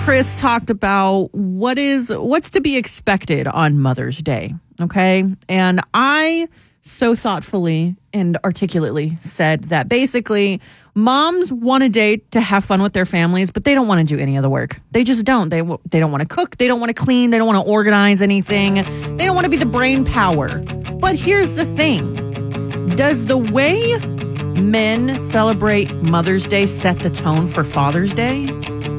Chris talked about what's to be expected on Mother's Day. Okay. And I so thoughtfully and articulately said that basically moms want a day to have fun with their families, but they don't want to do any of the work. They just don't. They don't want to cook. They don't want to clean. They don't want to organize anything. They don't want to be the brain power. But here's the thing. Does the way men celebrate Mother's Day set the tone for Father's Day?